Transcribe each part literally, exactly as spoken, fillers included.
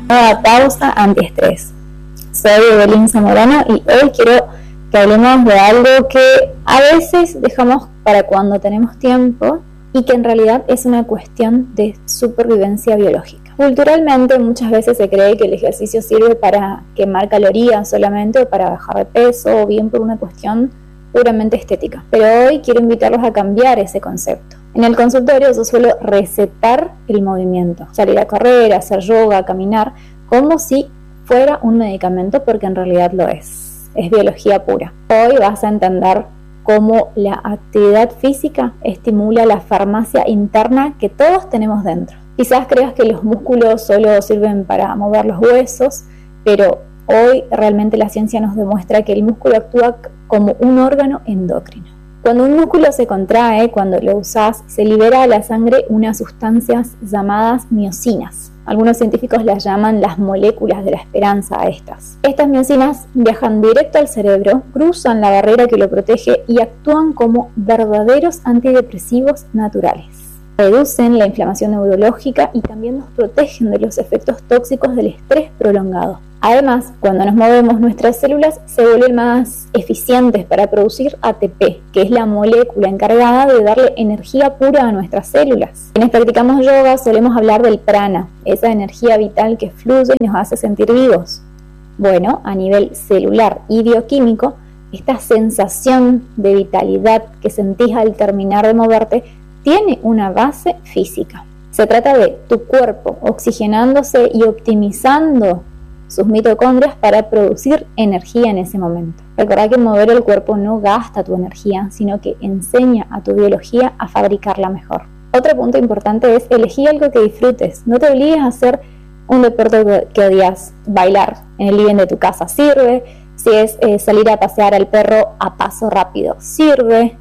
Nueva pausa antiestrés. Soy Evelyn Zamorano y hoy quiero que hablemos de algo que a veces dejamos para cuando tenemos tiempo y que en realidad es una cuestión de supervivencia biológica. Culturalmente muchas veces se cree que el ejercicio sirve para quemar calorías solamente o para bajar de peso o bien por una cuestión puramente estética. Pero hoy quiero invitarlos a cambiar ese concepto. En el consultorio yo suelo recetar el movimiento, salir a correr, hacer yoga, caminar, como si fuera un medicamento porque en realidad lo es, es biología pura. Hoy vas a entender cómo la actividad física estimula la farmacia interna que todos tenemos dentro. Quizás creas que los músculos solo sirven para mover los huesos, pero hoy realmente la ciencia nos demuestra que el músculo actúa como un órgano endocrino. Cuando un músculo se contrae, cuando lo usas, se libera a la sangre unas sustancias llamadas miocinas. Algunos científicos las llaman las moléculas de la esperanza a estas. Estas miocinas viajan directo al cerebro, cruzan la barrera que lo protege y actúan como verdaderos antidepresivos naturales. Reducen la inflamación neurológica y también nos protegen de los efectos tóxicos del estrés prolongado. Además, cuando nos movemos, nuestras células se vuelven más eficientes para producir A T P, que es la molécula encargada de darle energía pura a nuestras células. Quienes practicamos yoga solemos hablar del prana, esa energía vital que fluye y nos hace sentir vivos. Bueno, a nivel celular y bioquímico, esta sensación de vitalidad que sentís al terminar de moverte tiene una base física. Se trata de tu cuerpo oxigenándose y optimizando sus mitocondrias para producir energía en ese momento. Recordá que mover el cuerpo no gasta tu energía, sino que enseña a tu biología a fabricarla mejor. Otro punto importante es elegir algo que disfrutes. No te obligues a hacer un deporte que odias. Bailar en el living de tu casa sirve. Si es eh, salir a pasear al perro a paso rápido, sirve.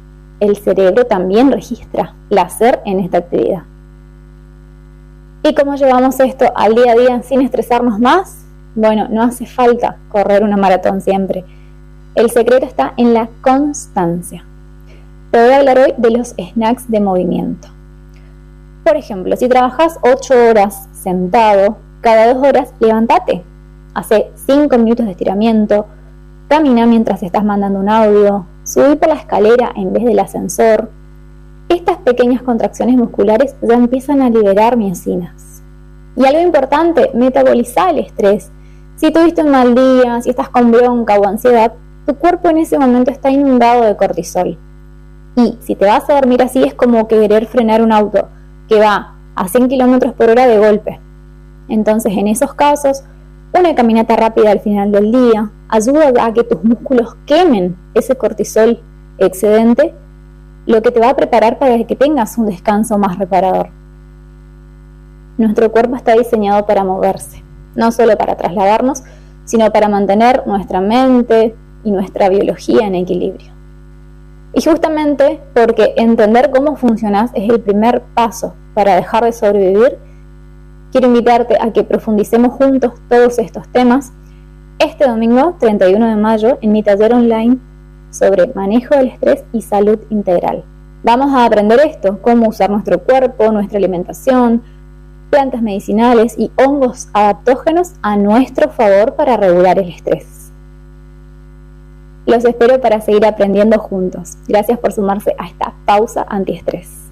El cerebro también registra placer en esta actividad. ¿Y cómo llevamos esto al día a día sin estresarnos más? Bueno, no hace falta correr una maratón siempre. El secreto está en la constancia. Te voy a hablar hoy de los snacks de movimiento. Por ejemplo, si trabajas ocho horas sentado, cada dos horas levántate. Hace cinco minutos de estiramiento, camina mientras estás mandando un audio, subí por la escalera en vez del ascensor. Estas pequeñas contracciones musculares ya empiezan a liberar miocinas. Y algo importante, metabolizar el estrés. Si tuviste un mal día, si estás con bronca o ansiedad, tu cuerpo en ese momento está inundado de cortisol. Y si te vas a dormir así es como querer frenar un auto que va a cien kilómetros por hora de golpe. Entonces en esos casos, una caminata rápida al final del día ayuda a que tus músculos quemen ese cortisol excedente, lo que te va a preparar para que tengas un descanso más reparador. Nuestro cuerpo está diseñado para moverse, no solo para trasladarnos, sino para mantener nuestra mente y nuestra biología en equilibrio. Y justamente porque entender cómo funcionas es el primer paso para dejar de sobrevivir, quiero invitarte a que profundicemos juntos todos estos temas este domingo treinta y uno de mayo en mi taller online sobre manejo del estrés y salud integral. Vamos a aprender esto, cómo usar nuestro cuerpo, nuestra alimentación, plantas medicinales y hongos adaptógenos a nuestro favor para regular el estrés. Los espero para seguir aprendiendo juntos. Gracias por sumarse a esta pausa antiestrés.